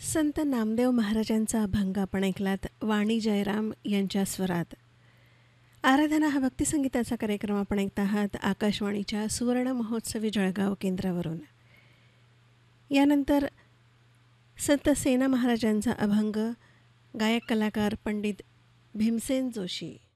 संत नामदेव महाराजांचा अभंग आपण ऐकलात वाणी जयराम यांच्या स्वरात. आराधना हा भक्तिसंगीताचा कार्यक्रम आपण ऐकत आहात आकाशवाणीच्या सुवर्ण महोत्सवी जळगाव केंद्रावरून. यानंतर संत सेना महाराजांचा अभंग गायक कलाकार पंडित भीमसेन जोशी.